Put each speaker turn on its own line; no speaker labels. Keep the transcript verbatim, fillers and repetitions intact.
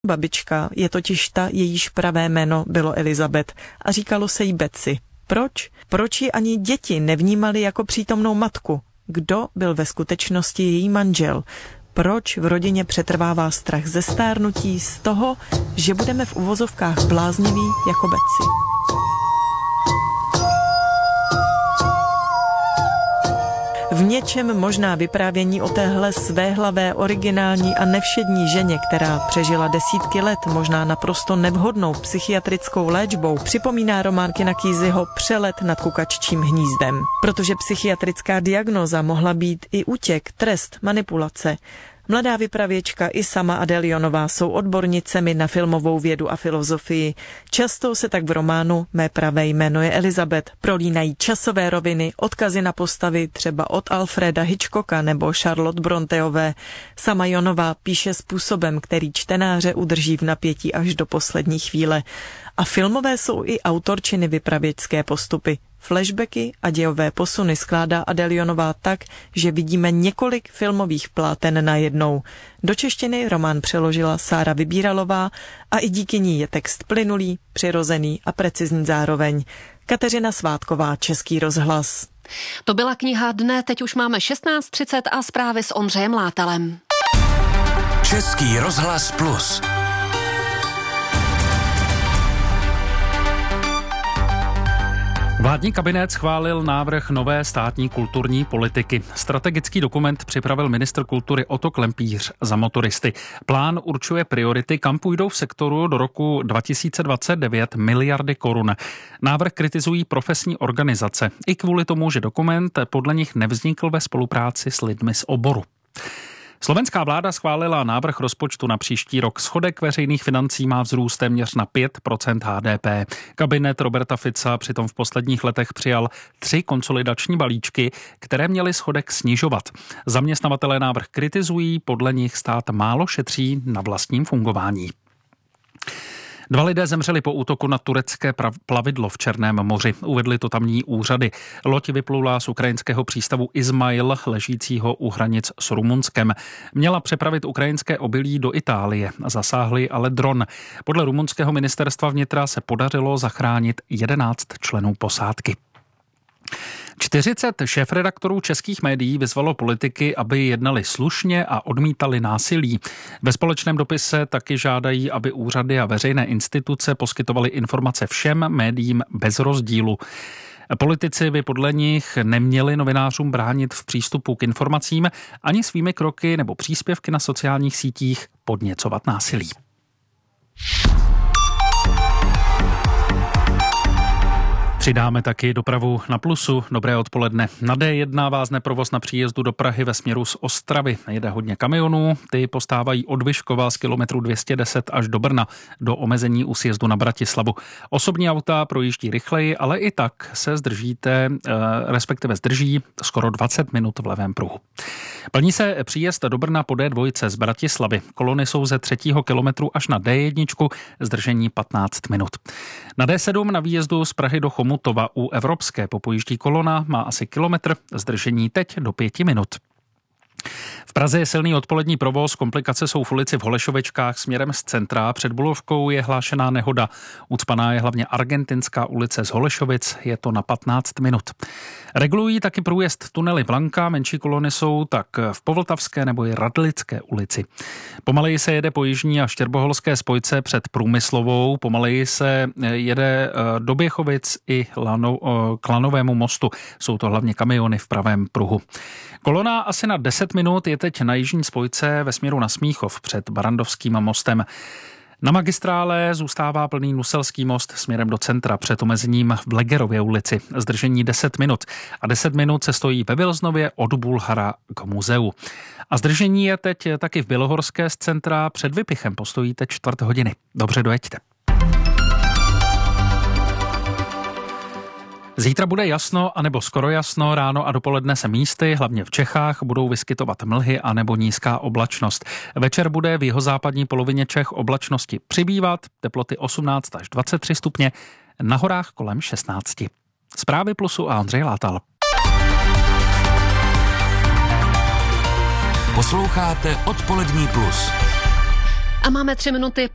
Babička je totiž ta, jejíž pravé jméno bylo Elizabeth a říkalo se jí Betsy. Proč? Proč ji ani děti nevnímali jako přítomnou matku? Kdo byl ve skutečnosti její manžel? Proč v rodině přetrvává strach ze stárnutí, z toho, že budeme v uvozovkách blázniví jako Betsy? V něčem možná vyprávění o téhle svéhlavé, originální a nevšední ženě, která přežila desítky let možná naprosto nevhodnou psychiatrickou léčbou, připomíná román Kina Keseyho Přelet nad kukaččím hnízdem. Protože psychiatrická diagnóza mohla být i útěk, trest, manipulace. Mladá vypravěčka i sama Adéle Jonová jsou odbornicemi na filmovou vědu a filozofii. Často se tak v románu Mé pravé jméno je Elizabeth prolínají časové roviny, odkazy na postavy třeba od Alfreda Hitchcocka nebo Charlotte Bronteové. Sama Jonová píše způsobem, který čtenáře udrží v napětí až do poslední chvíle. A filmové jsou i autorčiny vypravěčské postupy. Flashbacky a dějové posuny skládá Adéle Jonová tak, že vidíme několik filmových pláten najednou. Do češtiny román přeložila Sára Vybíralová a i díky ní je text plynulý, přirozený a precizní zároveň. Kateřina Svátková, Český rozhlas.
To byla kniha dne, teď už máme šestnáct třicet a zprávy s Ondřejem Látalem.
Český rozhlas plus.
Vládní kabinet schválil návrh nové státní kulturní politiky. Strategický dokument připravil ministr kultury Otto Klempíř za motoristy. Plán určuje priority, kam půjdou v sektoru do roku dva tisíce dvacet devět miliardy korun. Návrh kritizují profesní organizace. I kvůli tomu, že dokument podle nich nevznikl ve spolupráci s lidmi z oboru. Slovenská vláda schválila návrh rozpočtu na příští rok. Schodek veřejných financí má vzrůst téměř na pět procent H D P. Kabinet Roberta Fica přitom v posledních letech přijal tři konsolidační balíčky, které měly schodek snižovat. Zaměstnavatelé návrh kritizují, podle nich stát málo šetří na vlastním fungování. Dva lidé zemřeli po útoku na turecké plavidlo v Černém moři. Uvedli to tamní úřady. Loď vyplula z ukrajinského přístavu Izmail, ležícího u hranic s Rumunskem. Měla přepravit ukrajinské obilí do Itálie. Zasáhli ale dron. Podle rumunského ministerstva vnitra se podařilo zachránit jedenáct členů posádky. čtyřicet šéfredaktorů českých médií vyzvalo politiky, aby jednali slušně a odmítali násilí. Ve společném dopise taky žádají, aby úřady a veřejné instituce poskytovaly informace všem médiím bez rozdílu. Politici by podle nich neměli novinářům bránit v přístupu k informacím ani svými kroky nebo příspěvky na sociálních sítích podněcovat násilí. Přidáme taky dopravu na Plusu. Dobré odpoledne. Na D jedna vázne provoz na příjezdu do Prahy ve směru z Ostravy. Jede hodně kamionů, ty postávají od Vyškova z kilometru dvě stě deset až do Brna, do omezení u sjezdu na Bratislavu. Osobní auta projíždí rychleji, ale i tak se zdržíte, respektive zdrží skoro dvacet minut v levém pruhu. Plní se příjezd do Brna po D dva z Bratislavy. Kolony jsou ze třetího kilometru až na D jedna, zdržení patnáct minut. Na D sedm na výjezdu z Prahy do Chomutova u Evropské popojíždí kolona má asi kilometr, zdržení teď do pěti minut. V Praze je silný odpolední provoz, komplikace jsou v ulici v Holešovečkách směrem z centra. Před Bulovkou je hlášená nehoda. Ucpaná je hlavně Argentinská ulice z Holešovic, je to na patnáct minut. Regulují taky průjezd tunely Blanka, menší kolony jsou tak v Povltavské nebo i Radlické ulici. Pomaleji se jede po jižní a štěrboholské spojce před Průmyslovou, pomaleji se jede do Běchovic i k Lanovému mostu. Jsou to hlavně kamiony v pravém pruhu. Kolona asi na deset minut je teď na jižní spojce ve směru na Smíchov před Barandovským mostem. Na magistrále zůstává plný Nuselský most směrem do centra před omezením v Blegerově ulici. Zdržení deset minut. A deset minut se stojí ve Vilznově od Bulhara k muzeu. A zdržení je teď taky v Bělohorské z centra. Před Vypichem postojíte čtvrt hodiny. Dobře dojeďte. Zítra bude jasno anebo skoro jasno, ráno a dopoledne se místy, hlavně v Čechách, budou vyskytovat mlhy anebo nízká oblačnost. Večer bude v jihozápadní polovině Čech oblačnosti přibývat, teploty osmnáct až dvacet tři stupně, na horách kolem šestnáct. Zprávy Plusu a Ondřej Látal.
Posloucháte Odpolední plus.
A máme tři minuty